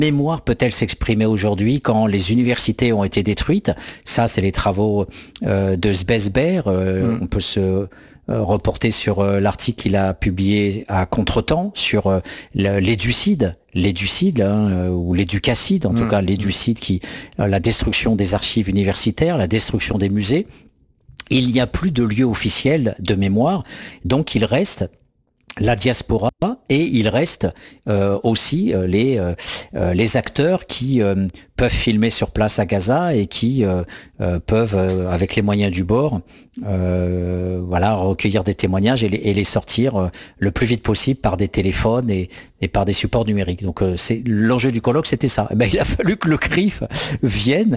mémoire peut-elle s'exprimer aujourd'hui quand les universités ont été détruites? Ça, c'est les travaux de Sbesber. On peut se reporter sur l'article qu'il a publié à Contretemps sur l'éducide, ou l'éducacide, en tout cas l'éducide, la destruction des archives universitaires, la destruction des musées. Il n'y a plus de lieu officiel de mémoire, donc il reste la diaspora et il reste aussi les acteurs qui peuvent filmer sur place à Gaza et qui peuvent, avec les moyens du bord, recueillir des témoignages et les sortir le plus vite possible par des téléphones et par des supports numériques. Donc c'est l'enjeu du colloque, c'était ça. Il a fallu que le CRIF vienne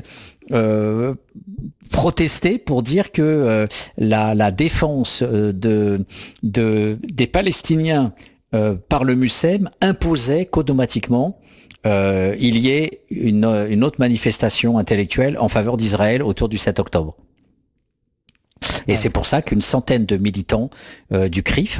protester pour dire que la défense des Palestiniens par le MUSEM imposait qu'automatiquement il y ait une autre manifestation intellectuelle en faveur d'Israël autour du 7 octobre. Et c'est pour ça qu'une centaine de militants du CRIF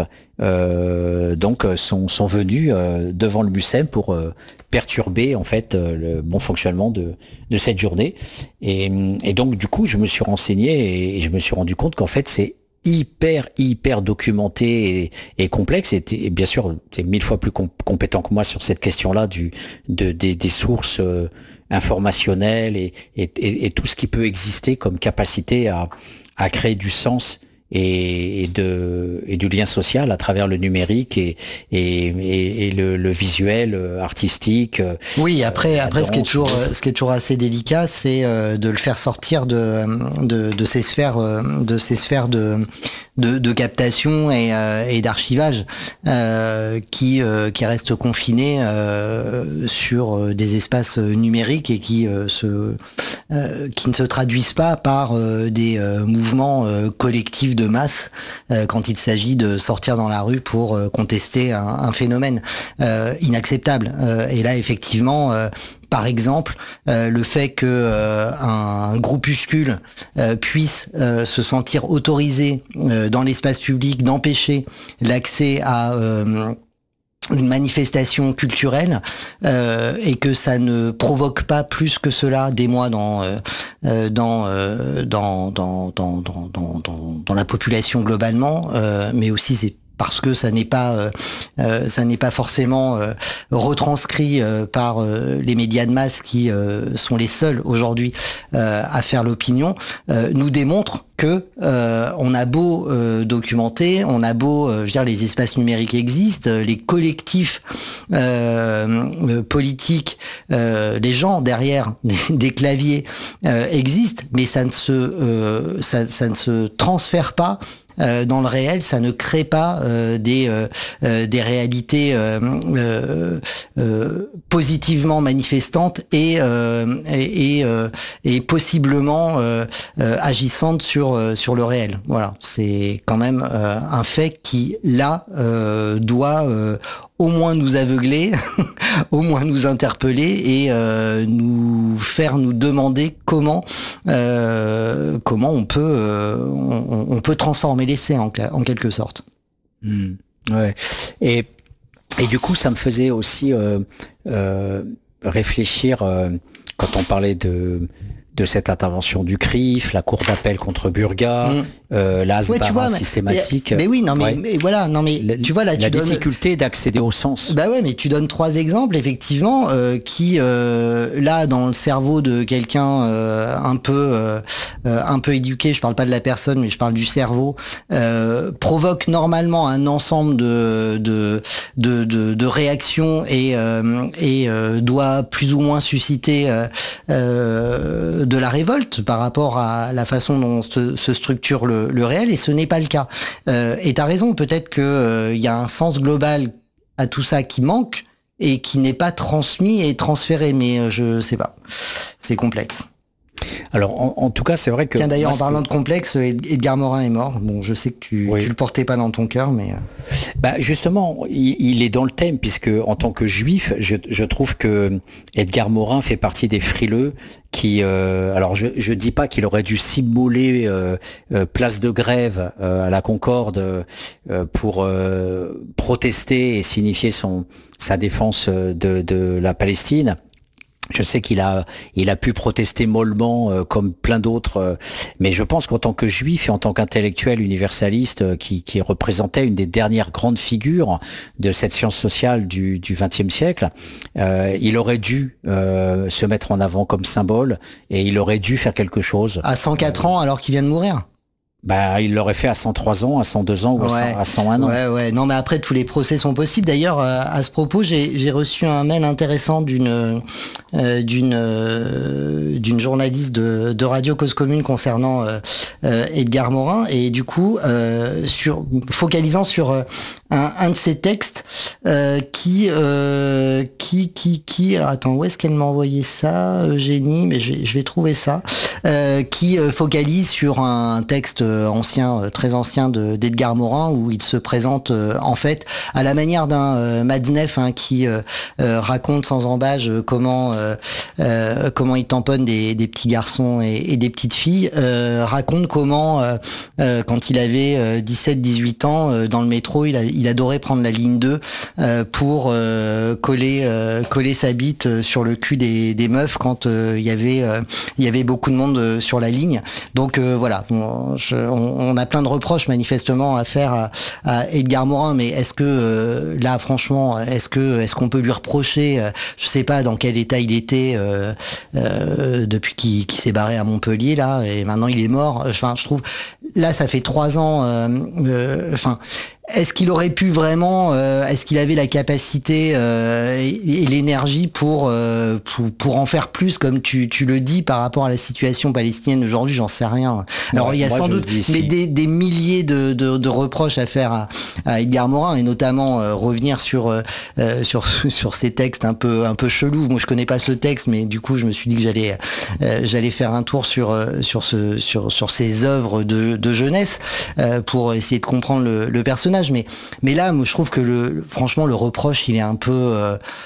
sont venus devant le MUSEM pour perturber en fait le bon fonctionnement de cette journée. Et donc du coup, je me suis renseigné et je me suis rendu compte qu'en fait c'est hyper documenté et complexe. Et bien sûr, tu es 1000 fois plus compétent que moi sur cette question-là des sources informationnelles et tout ce qui peut exister comme capacité à créer du sens et du lien social à travers le numérique et le visuel artistique. Oui, après ce qui est toujours assez délicat, c'est de le faire sortir de ces sphères de captation et d'archivage qui restent confinés sur des espaces numériques et qui ne se traduisent pas par des mouvements collectifs de masse quand il s'agit de sortir dans la rue pour contester un phénomène inacceptable. Et là, effectivement, par exemple, le fait que un groupuscule puisse se sentir autorisé dans l'espace public d'empêcher l'accès à une manifestation culturelle et que ça ne provoque pas plus que cela d'émoi dans la population globalement, mais aussi c'est parce que ça n'est pas forcément retranscrit par les médias de masse qui sont les seuls aujourd'hui à faire l'opinion, nous démontre que on a beau documenter, on a beau les espaces numériques existent, les collectifs politiques, les gens derrière des claviers existent, mais ça ne se transfère pas dans le réel, ça ne crée pas des réalités positivement manifestantes et possiblement agissantes sur le réel. Voilà, c'est quand même un fait qui là doit au moins nous aveugler, au moins nous interpeller et nous faire nous demander comment on peut transformer l'essai en quelque sorte. Ouais. Et du coup, ça me faisait aussi réfléchir quand on parlait de cette intervention du CRIF, la cour d'appel contre Burga, l'asbara systématique. Mais oui, non, mais voilà, non, mais tu vois là, la difficulté d'accéder au sens. Bah ouais, mais tu donnes 3 exemples effectivement qui là dans le cerveau de quelqu'un un peu éduqué, je parle pas de la personne, mais je parle du cerveau, provoque normalement un ensemble de réactions et doit plus ou moins susciter de la révolte par rapport à la façon dont se structure le réel, et ce n'est pas le cas. Et t'as raison, peut-être que y a un sens global à tout ça qui manque et qui n'est pas transmis et transféré, mais je sais pas. C'est complexe. Alors, en tout cas, c'est vrai que... Tiens, d'ailleurs, en parlant de complexe, Edgar Morin est mort. Bon, je sais que tu le portais pas dans ton cœur, mais... Justement, il est dans le thème, puisque en tant que juif, je trouve que Edgar Morin fait partie des frileux qui... alors, je dis pas qu'il aurait dû s'immoler place de grève à la Concorde pour protester et signifier sa défense de la Palestine. Je sais qu'il a pu protester mollement comme plein d'autres, mais je pense qu'en tant que juif et en tant qu'intellectuel universaliste qui représentait une des dernières grandes figures de cette science sociale du XXe siècle, il aurait dû se mettre en avant comme symbole et il aurait dû faire quelque chose. À 104 ans alors qu'il vient de mourir. Bah, il l'aurait fait à 102 ans ou à 101 ans. Ouais. Non, mais après, tous les procès sont possibles. D'ailleurs, à ce propos, j'ai reçu un mail intéressant d'une journaliste de Radio Cause Commune concernant Edgar Morin, et du coup, focalisant sur un de ses textes qui alors attends, où est-ce qu'elle m'a envoyé ça, Eugénie, mais je vais trouver ça, qui focalise sur un texte ancien, très ancien d'Edgar Morin, où il se présente en fait à la manière d'un Matzneff qui raconte sans embâche comment il tamponne des petits garçons et des petites filles, raconte comment quand il avait 17-18 ans dans le métro, il adorait prendre la ligne 2 pour coller sa bite sur le cul des meufs quand il y avait beaucoup de monde sur la ligne. Donc voilà, on a plein de reproches manifestement à faire à Edgar Morin, mais est-ce que là franchement, est-ce qu'on peut lui reprocher, je sais pas dans quel état il était depuis qu'il s'est barré à Montpellier là, et maintenant il est mort. Enfin, je trouve là ça fait 3 ans. Est-ce qu'il aurait pu vraiment, est-ce qu'il avait la capacité et l'énergie pour en faire plus, comme tu le dis, par rapport à la situation palestinienne aujourd'hui? J'en sais rien. Alors il y a sans doute des milliers de reproches à faire à Edgar Morin, et notamment revenir sur ces textes un peu chelous. Moi je connais pas ce texte, mais du coup je me suis dit que j'allais faire un tour sur ces œuvres de jeunesse pour essayer de comprendre le personnage. Mais là, moi, je trouve que franchement, le reproche, il est un peu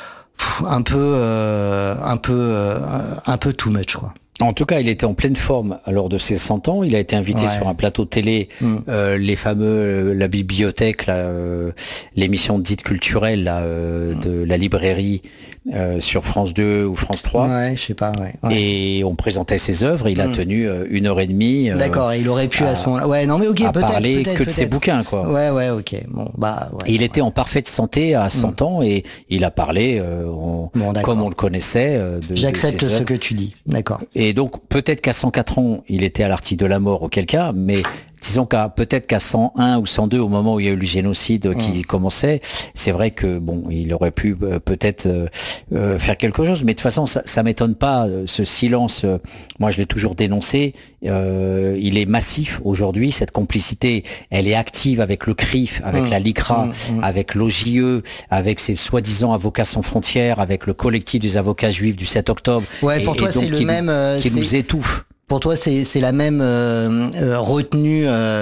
too much, quoi. En tout cas, il était en pleine forme lors de ses 100 ans. Il a été invité sur un plateau télé, les fameux, la bibliothèque, l'émission dite culturelle de la librairie sur France 2 ou France 3. Ouais, je sais pas. Ouais. Et on présentait ses œuvres. Il a tenu 1h30. D'accord. Et il aurait pu à ce moment-là. Ouais, non mais ok, peut-être. Parler que de ses bouquins, quoi. Ouais, ok. Bon, bah. Ouais, il était en parfaite santé à 100 ans et il a parlé comme on le connaissait. J'accepte ce que tu dis. D'accord. Et donc, peut-être qu'à 104 ans, il était à l'article de la mort, auquel cas, mais disons peut-être qu'à 101 ou 102, au moment où il y a eu le génocide qui commençait, c'est vrai que bon, il aurait pu peut-être faire quelque chose, mais de toute façon, ça m'étonne pas, ce silence. Moi, je l'ai toujours dénoncé. Il est massif aujourd'hui. Cette complicité, elle est active avec le CRIF, avec la LICRA, avec l'OJE, avec ses soi-disant avocats sans frontières, avec le collectif des avocats juifs du 7 octobre. Ouais, pour toi, c'est le même qui nous étouffe. Pour toi, c'est la même retenue,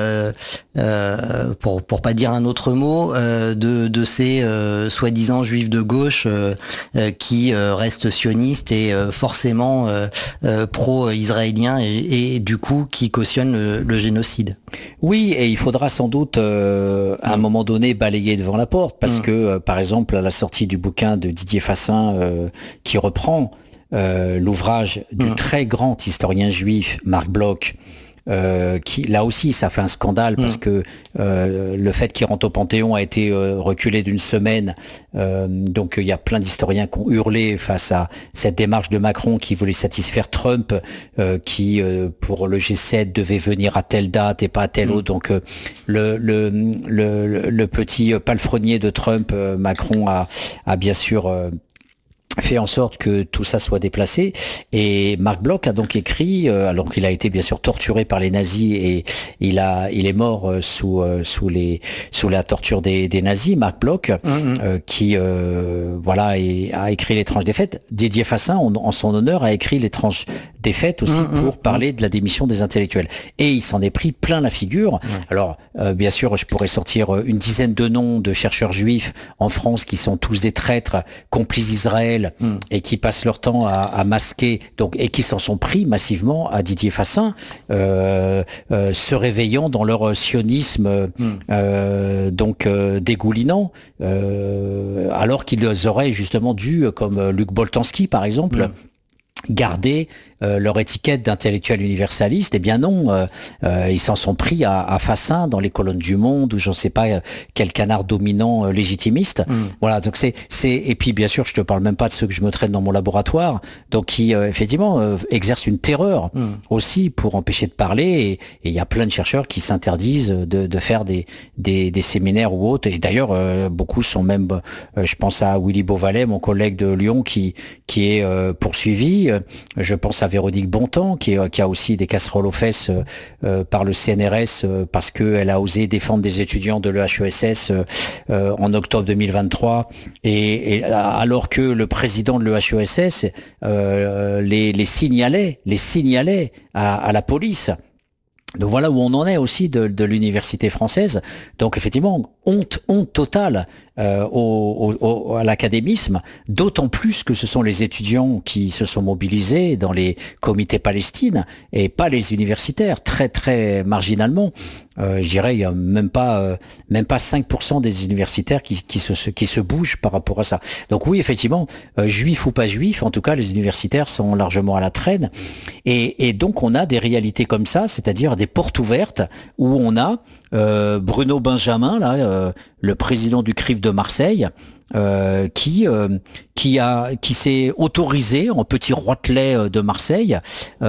pour pas dire un autre mot, de ces soi-disant juifs de gauche qui restent sionistes et forcément pro-israéliens et du coup qui cautionnent le génocide. Oui, et il faudra sans doute à un moment donné balayer devant la porte, parce que par exemple à la sortie du bouquin de Didier Fassin qui reprend l'ouvrage du très grand historien juif Marc Bloch, qui là aussi ça fait un scandale parce que le fait qu'il rentre au Panthéon a été reculé d'une semaine, donc il y a plein d'historiens qui ont hurlé face à cette démarche de Macron qui voulait satisfaire Trump, qui pour le G7 devait venir à telle date et pas à telle autre, donc le petit palefrenier de Trump, Macron a bien sûr fait en sorte que tout ça soit déplacé, et Marc Bloch a donc écrit, alors qu'il a été bien sûr torturé par les nazis et il est mort sous la torture des nazis, Marc Bloch, qui a écrit L'étrange défaite. Didier Fassin, en son honneur, a écrit L'étrange défaite aussi pour parler de la démission des intellectuels, et il s'en est pris plein la figure. Alors bien sûr, je pourrais sortir une dizaine de noms de chercheurs juifs en France qui sont tous des traîtres, complices d'Israël, mails et qui passent leur temps à masquer, donc, et qui s'en sont pris massivement à Didier Fassin, se réveillant dans leur sionisme dégoulinant, alors qu'ils auraient justement dû, comme Luc Boltanski par exemple, garder leur étiquette d'intellectuel universaliste. Eh bien non, ils s'en sont pris à Fassin dans les colonnes du Monde ou je ne sais pas quel canard dominant légitimiste. Voilà, donc et puis bien sûr je te parle même pas de ceux que je me traîne dans mon laboratoire, donc qui effectivement exercent une terreur aussi pour empêcher de parler, et il y a plein de chercheurs qui s'interdisent de faire des séminaires ou autres, et d'ailleurs beaucoup sont même, je pense à Willy Beauvalet, mon collègue de Lyon, qui est poursuivi. Je pense à Véronique Bontemps qui a aussi des casseroles aux fesses par le CNRS parce qu'elle a osé défendre des étudiants de l'EHESS en octobre 2023, et alors que le président de l'EHESS les signalait à la police. Donc voilà où on en est aussi de l'université française. Donc effectivement, honte totale à l'académisme, d'autant plus que ce sont les étudiants qui se sont mobilisés dans les comités Palestine et pas les universitaires, très très marginalement. Je dirais il y a même pas 5% des universitaires qui se bougent par rapport à ça. Donc oui, effectivement, juifs ou pas juifs, en tout cas les universitaires sont largement à la traîne, et donc on a des réalités comme ça, c'est-à-dire des portes ouvertes où on a Bruno Benjamin, là, le président du CRIF de Marseille, qui s'est autorisé, en petit roitelet de Marseille,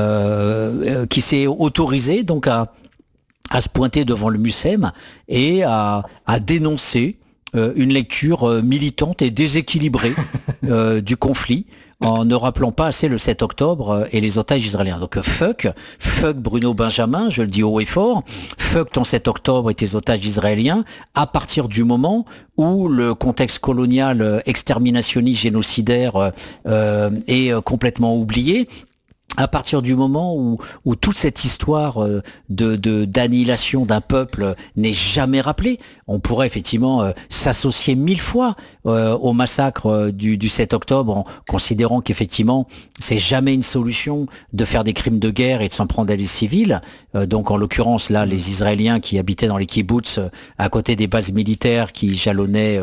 qui s'est autorisé donc à se pointer devant le MUSEM et à dénoncer une lecture militante et déséquilibrée du conflit, en ne rappelant pas assez le 7 octobre et les otages israéliens. Donc fuck Bruno Benjamin, je le dis haut et fort, fuck ton 7 octobre et tes otages israéliens, à partir du moment où le contexte colonial exterminationniste génocidaire est complètement oublié. À partir du moment où toute cette histoire d'annihilation d'un peuple n'est jamais rappelée, on pourrait effectivement s'associer 1000 fois au massacre du 7 octobre, en considérant qu'effectivement c'est jamais une solution de faire des crimes de guerre et de s'en prendre à des civils. Donc en l'occurrence là, les Israéliens qui habitaient dans les kibboutz à côté des bases militaires qui jalonnaient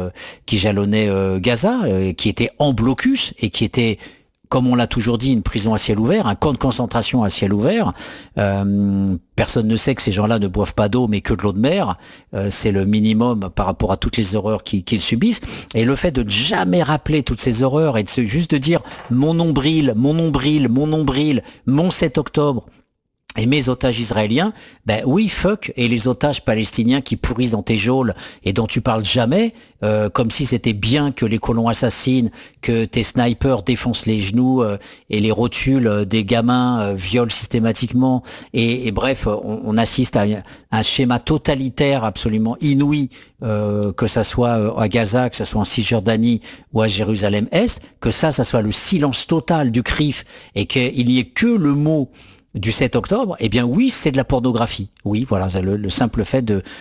Gaza, qui étaient en blocus et qui étaient, comme on l'a toujours dit, une prison à ciel ouvert, un camp de concentration à ciel ouvert. Personne ne sait que ces gens-là ne boivent pas d'eau, mais que de l'eau de mer. C'est le minimum par rapport à toutes les horreurs qu'ils subissent. Et le fait de ne jamais rappeler toutes ces horreurs et juste de dire mon nombril, mon 7 octobre, et mes otages israéliens, ben oui, fuck, et les otages palestiniens qui pourrissent dans tes geôles et dont tu parles jamais, comme si c'était bien que les colons assassinent, que tes snipers défoncent les genoux et les rotules des gamins violent systématiquement, et bref, on assiste à un schéma totalitaire absolument inouï, que ça soit à Gaza, que ça soit en Cisjordanie ou à Jérusalem-Est, que ça soit le silence total du CRIF et qu'il n'y ait que le mot du 7 octobre, eh bien oui, c'est de la pornographie. Oui, voilà, le simple fait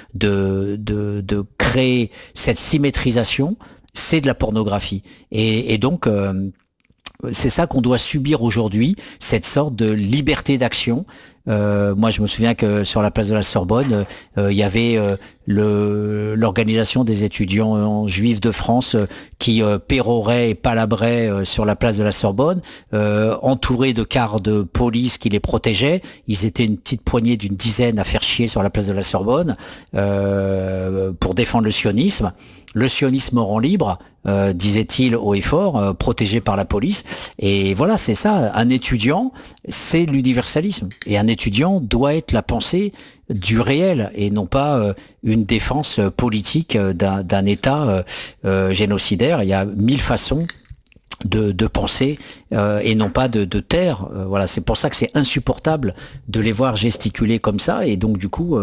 de créer cette symétrisation, c'est de la pornographie. Et donc, c'est ça qu'on doit subir aujourd'hui, cette sorte de liberté d'action. Moi, je me souviens que sur la place de la Sorbonne, il y avait l'organisation des étudiants juifs de France qui péroraient et palabraient sur la place de la Sorbonne, entourés de cars de police qui les protégeaient. Ils étaient une petite poignée d'une dizaine à faire chier sur la place de la Sorbonne pour défendre le sionisme. Le sionisme rend libre, disait-il haut et fort, protégé par la police. Et voilà, c'est ça. Un étudiant, c'est l'universalisme. Et un étudiant doit être la pensée du réel et non pas une défense politique d'un État génocidaire. Il y a 1000 façons de penser et non pas de taire. Voilà, c'est pour ça que c'est insupportable de les voir gesticuler comme ça, et donc du coup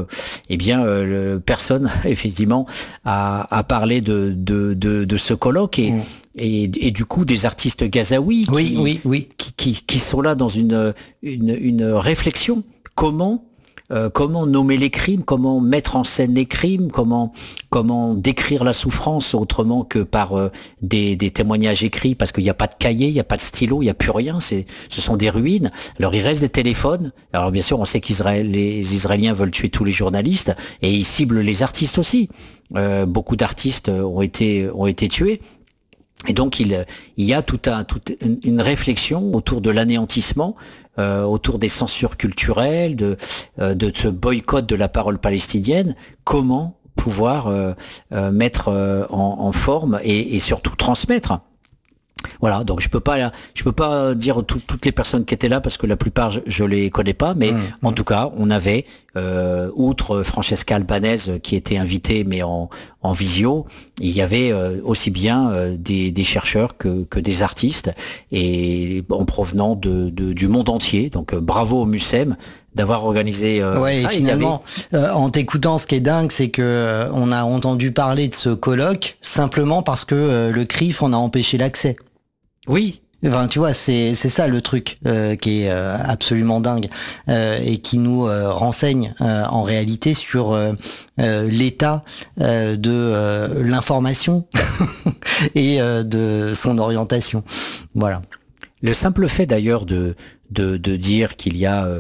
personne effectivement a parlé de ce colloque et du coup des artistes gazaouis qui sont là dans une réflexion. Comment comment nommer les crimes, comment mettre en scène les crimes, comment décrire la souffrance autrement que par des témoignages écrits, parce qu'il n'y a pas de cahier, il n'y a pas de stylo, il n'y a plus rien, ce sont des ruines. Alors il reste des téléphones. Alors bien sûr, on sait les Israéliens veulent tuer tous les journalistes et ils ciblent les artistes aussi. Beaucoup d'artistes ont été tués. Et donc il y a toute une réflexion autour de l'anéantissement, autour des censures culturelles, de ce boycott de la parole palestinienne. Comment pouvoir mettre en forme et surtout transmettre. Voilà, donc je peux pas dire toutes les personnes qui étaient là parce que la plupart je les connais pas, mais en tout cas on avait outre Francesca Albanese qui était invitée mais en visio, il y avait aussi bien des chercheurs que des artistes et en provenant du monde entier. Donc bravo au MUSEM d'avoir organisé ça. Et finalement, en t'écoutant, ce qui est dingue, c'est que on a entendu parler de ce colloque simplement parce que le CRIF en a empêché l'accès. Oui. Enfin, tu vois, c'est ça le truc qui est absolument dingue et qui nous renseigne en réalité sur l'état de l'information et de son orientation. Voilà. Le simple fait d'ailleurs de dire qu'il y a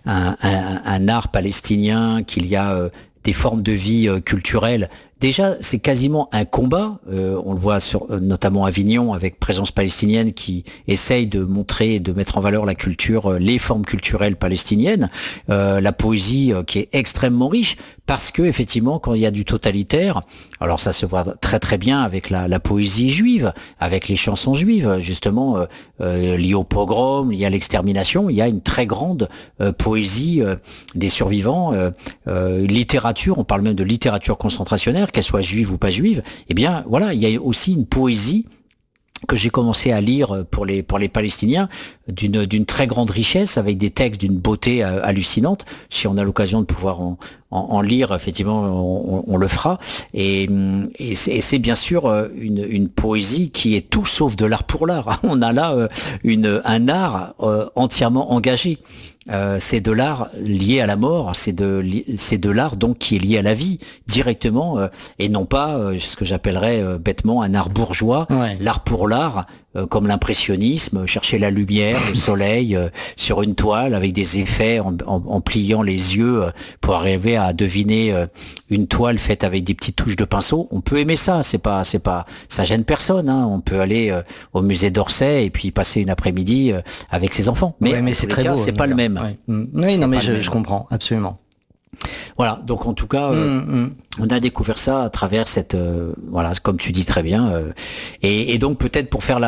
un art palestinien, qu'il y a des formes de vie culturelles. Déjà, c'est quasiment un combat. On le voit notamment à Avignon avec Présence palestinienne qui essaye de montrer et de mettre en valeur la culture, les formes culturelles palestiniennes, la poésie qui est extrêmement riche parce que effectivement, quand il y a du totalitaire, alors ça se voit très très bien avec la poésie juive, avec les chansons juives, justement liées au pogrom, liées à l'extermination. Il y a une très grande poésie des survivants, littérature. On parle même de littérature concentrationnaire, qu'elle soit juive ou pas juive. Eh bien, voilà, il y a aussi une poésie que j'ai commencé à lire pour les Palestiniens d'une très grande richesse avec des textes d'une beauté hallucinante. Si on a l'occasion de pouvoir en lire, effectivement, on le fera. Et c'est bien sûr une poésie qui est tout sauf de l'art pour l'art. On a là un art entièrement engagé. C'est de l'art lié à la mort, c'est de l'art donc qui est lié à la vie directement et non pas ce que j'appellerais bêtement un art bourgeois, l'art pour l'art, comme l'impressionnisme, chercher la lumière, le soleil sur une toile avec des effets en pliant les yeux pour arriver à deviner une toile faite avec des petites touches de pinceau. On peut aimer ça, c'est pas ça gêne personne, hein. On peut aller au musée d'Orsay et puis passer une après-midi avec ses enfants. Mais c'est très beau, c'est pas le même. Ouais. Oui, non, mais je comprends absolument. Voilà, donc en tout cas, on a découvert ça à travers cette, voilà, comme tu dis très bien, et donc peut-être pour faire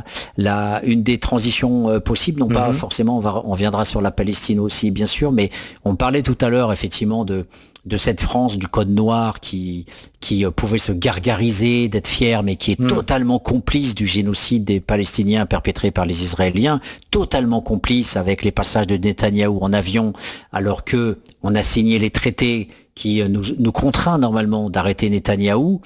une des transitions possibles, non pas forcément, on viendra sur la Palestine aussi, bien sûr, mais on parlait tout à l'heure effectivement de cette France du Code Noir qui pouvait se gargariser d'être fière, mais qui est totalement complice du génocide des Palestiniens perpétré par les Israéliens, totalement complice avec les passages de Netanyahou en avion, alors que on a signé les traités qui nous contraint normalement d'arrêter Netanyahou,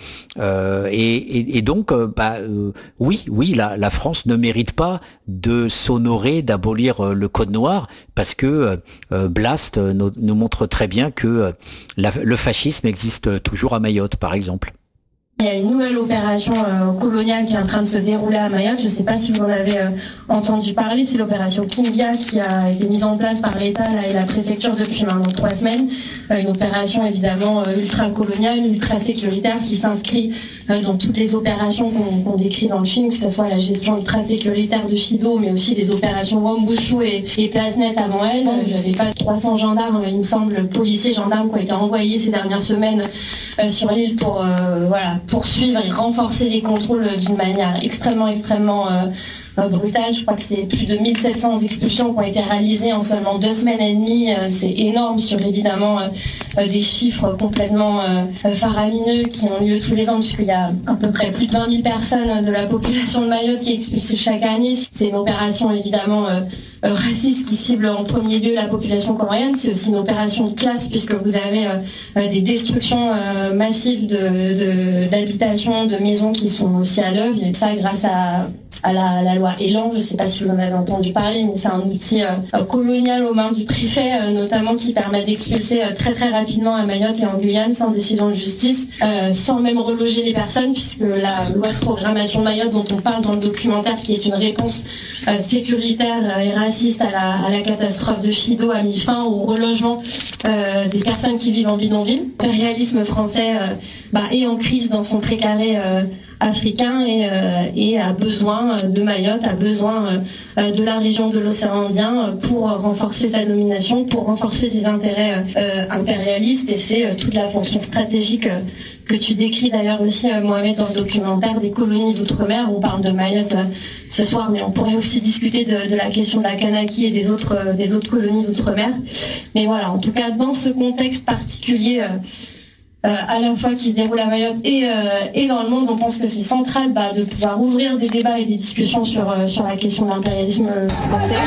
et donc oui, la France ne mérite pas de s'honorer d'abolir le Code Noir parce que Blast nous montre très bien que le fascisme existe toujours à Mayotte, par exemple. Il y a une nouvelle opération coloniale qui est en train de se dérouler à Mayotte. Je ne sais pas si vous en avez entendu parler. C'est l'opération Kingia qui a été mise en place par l'État et la préfecture depuis maintenant 3 semaines. Une opération évidemment ultra-coloniale, ultra-sécuritaire qui s'inscrit dans toutes les opérations qu'on décrit dans le film, que ce soit la gestion ultra-sécuritaire de Fido, mais aussi les opérations Wambushu et Placenet avant elle. Je ne sais pas, 300 gendarmes, il me semble, policiers, gendarmes qui ont été envoyés ces dernières semaines sur l'île pour poursuivre et renforcer les contrôles d'une manière extrêmement brutale. Je crois que c'est plus de 1700 expulsions qui ont été réalisées en seulement 2 semaines et demie. C'est énorme sur évidemment des chiffres complètement faramineux qui ont lieu tous les ans, puisqu'il y a à peu près plus de 20 000 personnes de la population de Mayotte qui est expulsée chaque année. C'est une opération évidemment raciste qui cible en premier lieu la population comorienne. C'est aussi une opération de classe puisque vous avez des destructions massives d'habitations, de maisons qui sont aussi à l'œuvre. Et ça grâce à la loi Elan. Je ne sais pas si vous en avez entendu parler, mais c'est un outil colonial aux mains du préfet, notamment qui permet d'expulser très très rapidement à Mayotte et en Guyane sans décision de justice, sans même reloger les personnes, puisque la loi de programmation Mayotte dont on parle dans le documentaire, qui est une réponse sécuritaire et raciste à la catastrophe de Chido, a mis fin au relogement des personnes qui vivent en bidonville. L'impérialisme français est en crise dans son précaré africain et a besoin de Mayotte, a besoin de la région de l'océan Indien pour renforcer sa domination, pour renforcer ses intérêts impérialistes, et c'est toute la fonction stratégique que tu décris d'ailleurs aussi, Mohamed, dans le documentaire des colonies d'outre-mer. On parle de Mayotte ce soir, mais on pourrait aussi discuter de la question de la Kanaki et des autres colonies d'outre-mer. Mais voilà, en tout cas, dans ce contexte particulier, à la fois qui se déroule à Mayotte et dans le monde, on pense que c'est central de pouvoir ouvrir des débats et des discussions sur la question de l'impérialisme français.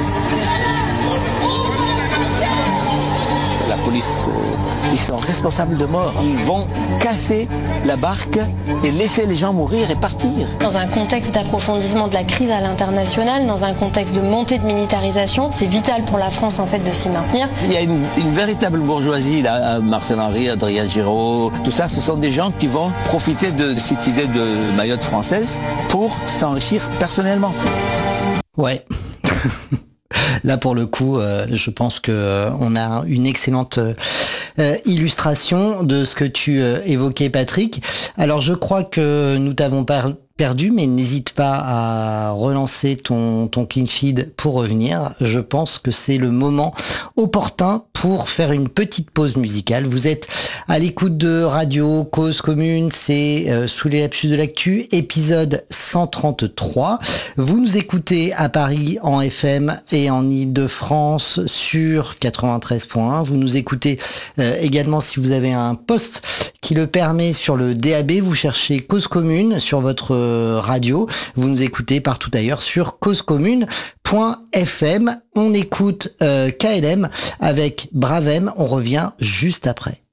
La police, ils sont responsables de mort. Ils vont casser la barque et laisser les gens mourir et partir. Dans un contexte d'approfondissement de la crise à l'international, dans un contexte de montée de militarisation, c'est vital pour la France en fait de s'y maintenir. Il y a une véritable bourgeoisie là, Marcel Henry, Adrien Giraud, tout ça, ce sont des gens qui vont profiter de cette idée de Mayotte française pour s'enrichir personnellement. Ouais. Là, pour le coup, je pense que on a une excellente illustration de ce que tu évoquais, Patrick. Alors, je crois que nous t'avons perdu, mais n'hésite pas à relancer ton clean feed pour revenir. Je pense que c'est le moment opportun pour faire une petite pause musicale. Vous êtes à l'écoute de Radio Cause Commune, c'est Sous les lapsus de l'actu, épisode 133. Vous nous écoutez à Paris en FM et en Île-de-France sur 93.1. Vous nous écoutez également si vous avez un poste qui le permet sur le DAB. Vous cherchez Cause Commune sur votre radio. Vous nous écoutez partout ailleurs sur causecommune.fm. On écoute KLM avec Bravem. On revient juste après.